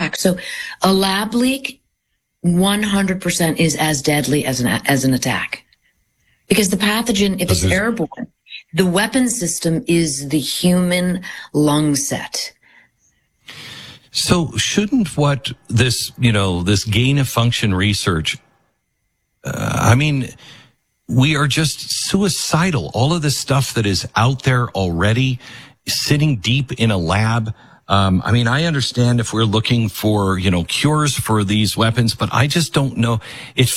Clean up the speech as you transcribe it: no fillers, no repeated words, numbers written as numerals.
attack. So a lab leak 100% is as deadly as an attack. Because the pathogen, if it's airborne, the weapon system is the human lung set. So shouldn't what this, this gain of function research, we are just suicidal. All of this stuff that is out there already, sitting deep in a lab. I understand if we're looking for, cures for these weapons, but I just don't know. It